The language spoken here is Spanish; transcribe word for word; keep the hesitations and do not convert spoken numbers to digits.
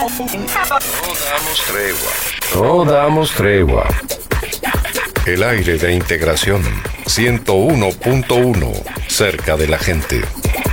damos tregua. No damos tregua. El aire de integración. ciento uno punto uno. Cerca de la gente.